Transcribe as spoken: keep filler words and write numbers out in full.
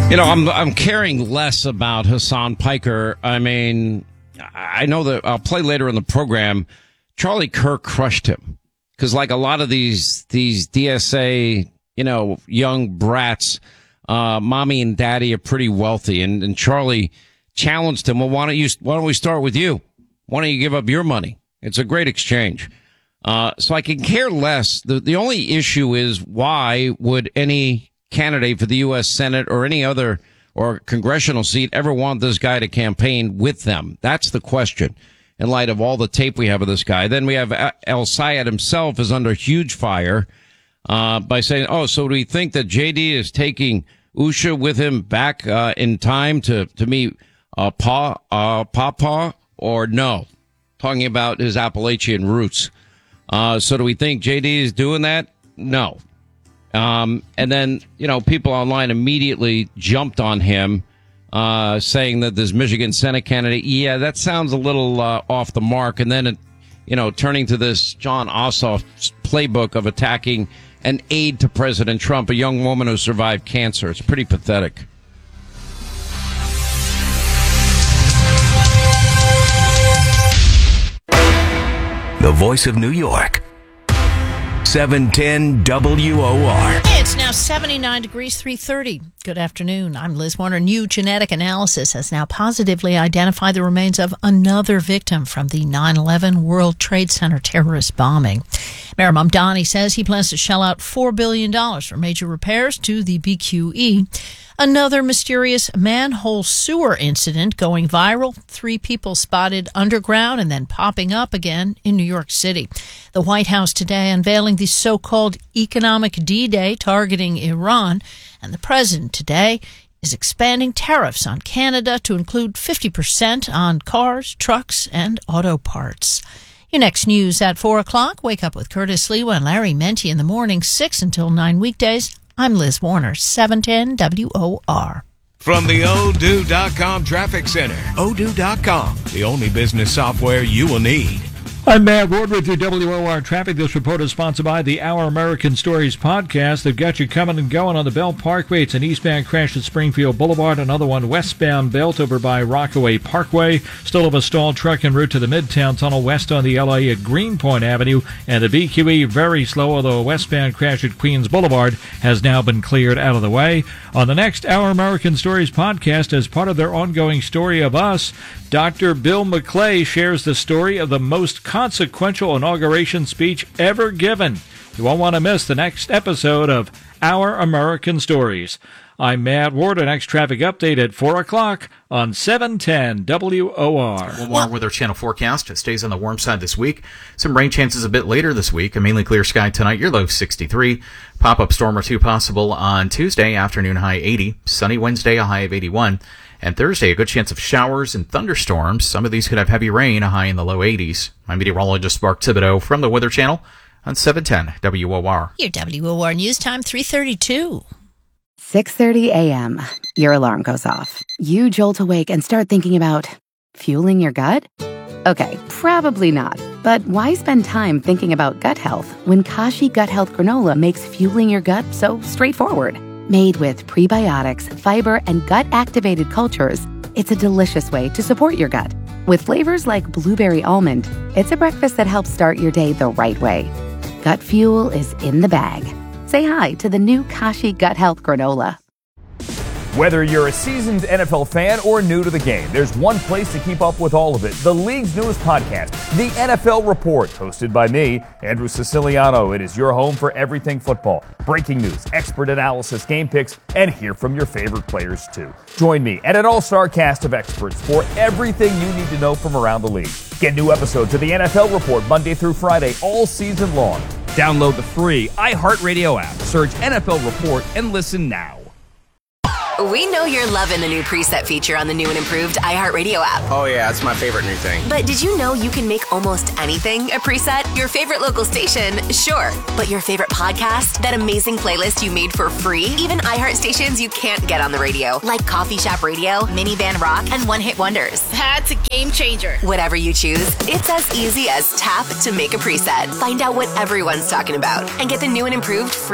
You know, I'm I'm caring less about Hassan Piker. I mean, I know that I'll play later in the program. Charlie Kirk crushed him because, like a lot of these these D S A, you know, young brats, uh, mommy and daddy are pretty wealthy, and, and Charlie challenged him. Well, why don't you? Why don't we start with you? Why don't you give up your money? It's a great exchange. Uh, so I can care less. The the only issue is why would any candidate for the U S Senate or any other or congressional seat ever want this guy to campaign with them? That's the question in light of all the tape we have of this guy. Then we have El Sayed himself is under huge fire uh, by saying, oh, so do we think that J D is taking Usha with him back uh, in time to, to meet uh, Pa, uh, Papa or no? Talking about his Appalachian roots. Uh, so do we think J D is doing that? No. Um, and then, you know, people online immediately jumped on him, uh, saying that this Michigan Senate candidate, yeah, that sounds a little, uh, off the mark. And then, it, you know, turning to this John Ossoff playbook of attacking an aide to President Trump, a young woman who survived cancer. It's pretty pathetic. The voice of New York. seven ten W O R. It's now seventy-nine degrees, three thirty. Good afternoon. I'm Liz Warner. New genetic analysis has now positively identified the remains of another victim from the nine eleven World Trade Center terrorist bombing. Mayor Mamdani says he plans to shell out four billion dollars for major repairs to the B Q E. Another mysterious manhole sewer incident going viral. Three people spotted underground and then popping up again in New York City. The White House today unveiling the so-called economic D-Day targeting Iran. And the president today is expanding tariffs on Canada to include fifty percent on cars, trucks, and auto parts. Your next news at four o'clock. Wake up with Curtis Lewa and Larry Menti in the morning, six until nine weekdays. I'm Liz Warner, seven ten W O R. From the Odoo dot com Traffic Center. Odoo dot com, the only business software you will need. I'm Matt Ward with your W O R Traffic. This report is sponsored by the Our American Stories podcast. They've got you coming and going on the Bell Parkway. It's an eastbound crash at Springfield Boulevard. Another one westbound belt over by Rockaway Parkway. Still have a stalled truck en route to the Midtown Tunnel west on the L A at Greenpoint Avenue. And the B Q E very slow, although a westbound crash at Queens Boulevard has now been cleared out of the way. On the next Our American Stories podcast, as part of their ongoing Story of Us, Doctor Bill McClay shares the story of the most consequential inauguration speech ever given. You won't want to miss the next episode of Our American Stories. I'm Matt Ward. Our next traffic update at four o'clock on seven ten W O R. One more Weather Channel forecast. It stays on the warm side this week. Some rain chances a bit later this week. A mainly clear sky tonight. Your low sixty-three. Pop-up storm or two possible on Tuesday. Afternoon high eighty. Sunny Wednesday, a high of eighty-one. And Thursday, a good chance of showers and thunderstorms. Some of these could have heavy rain, a high in the low eighties. I'm meteorologist Mark Thibodeau from the Weather Channel on seven ten W O R. Your W O R news time, three thirty-two. six thirty a.m. Your alarm goes off. You jolt awake and start thinking about fueling your gut? Okay, probably not. But why spend time thinking about gut health when Kashi Gut Health Granola makes fueling your gut so straightforward? Made with prebiotics, fiber, and gut-activated cultures, it's a delicious way to support your gut. With flavors like blueberry almond, it's a breakfast that helps start your day the right way. Gut fuel is in the bag. Say hi to the new Kashi Gut Health Granola. Whether you're a seasoned N F L fan or new to the game, there's one place to keep up with all of it. The league's newest podcast, The N F L Report, hosted by me, Andrew Siciliano. It is your home for everything football. Breaking news, expert analysis, game picks, and hear from your favorite players, too. Join me and an all-star cast of experts for everything you need to know from around the league. Get new episodes of The N F L Report Monday through Friday all season long. Download the free iHeartRadio app. Search N F L Report and listen now. We know you're loving the new preset feature on the new and improved iHeartRadio app. Oh, yeah, it's my favorite new thing. But did you know you can make almost anything a preset? Your favorite local station, sure. But your favorite podcast? That amazing playlist you made for free? Even iHeart stations you can't get on the radio, like Coffee Shop Radio, Minivan Rock, and One Hit Wonders. That's a game changer. Whatever you choose, it's as easy as tap to make a preset. Find out what everyone's talking about and get the new and improved free